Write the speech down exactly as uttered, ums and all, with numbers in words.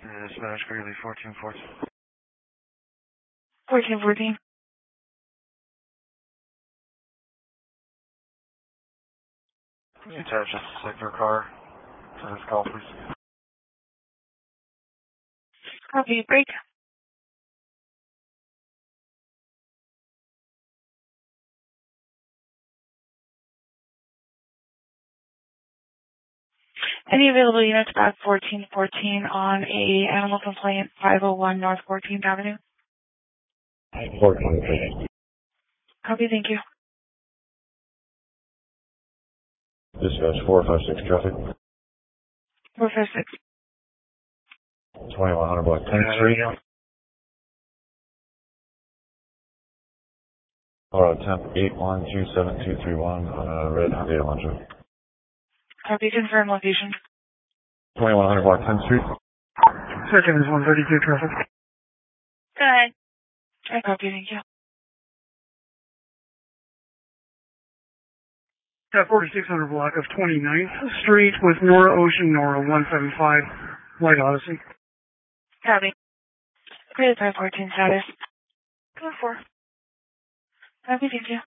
Uh, Spanish Greeley, fourteen fourteen. fourteen fourteen. Can you attach a sector car to this call, please? Copy, break. Any available units back fourteen fourteen on a animal complaint, five oh one North fourteenth Avenue? fourteen, please. Copy, thank you. Dispatch four five six traffic. four five six. twenty-one hundred block tenth Street. Auto temp eight one two seven two three one, uh, red Hyundai Elantra. Copy, confirm location. twenty-one hundred block tenth Street. Second is one thirty-two traffic. Go ahead. I copy, thank you. At forty-six hundred block of twenty-ninth Street with Nora Ocean, Nora one seven five, White Odyssey. Copy. Great five fourteen status. Go four. Copy, thank you.